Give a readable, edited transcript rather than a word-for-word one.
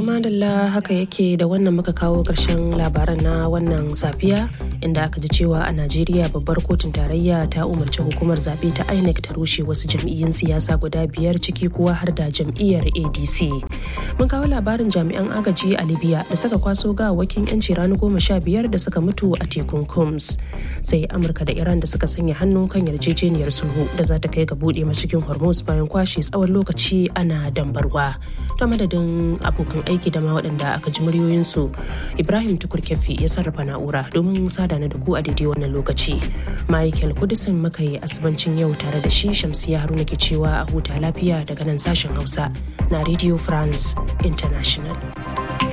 madalla haka yake da wannan muka kawo ƙarshen labaran na wannan safiya inda aka ji cewa a Najeriya babbar kotun tarayya ta umarci hukumar zaɓe ta INEC ta rushe wasu jam'iyyun siyasa guda 5 ciki kuwa har da jam'iyyar ADC. Mun kawo labarin jami'an agaji a Libya da suka kwaso gawakin 'yanci rani 15 da suka mutu a tekun Combs. Sai Amurka da Iran da suka sanya hannu kan yarjejeniyar sulhu da za ta kai ga buɗe mashigin Hormuz bayan kwashe tsawon lokaci ana dambarwa. Ta madadin abokan aiki da ma waɗanda aka ji muryoyinsu, Ibrahim Tukur Kefi ya sarrafa na'ura domin sada na da ku a daidai wannan lokaci. Michael Kudisin muka yi asibancin yau tare da shi. Shamsiya Haruna ke cewa a huta lafiya daga nan sashen Hausa na Radio France International.